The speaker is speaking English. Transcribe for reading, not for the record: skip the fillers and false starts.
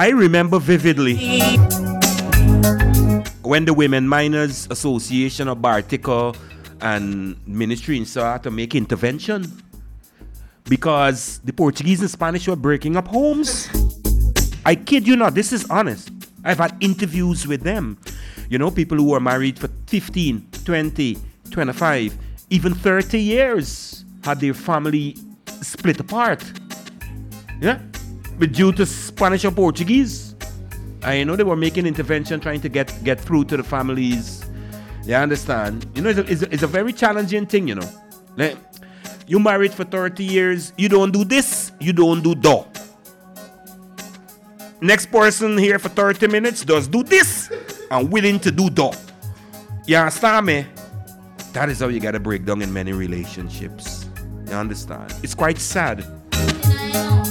I remember vividly when the Women Miners Association of Bartica and Ministry in Saw had to make intervention because the Portuguese and Spanish were breaking up homes. I kid you not, this is honest. I've had interviews with them. You know, people who were married for 15, 20, 25, even 30 years had their family split apart. Yeah? But due to Spanish and Portuguese. I know they were making intervention trying to get through to the families. You understand? You know, it's a very challenging thing, you know. Like, you married for 30 years, you don't do this, you don't do that. Next person here for 30 minutes does do this and willing to do that. You understand me? That is how you gotta break down in many relationships. You understand? It's quite sad.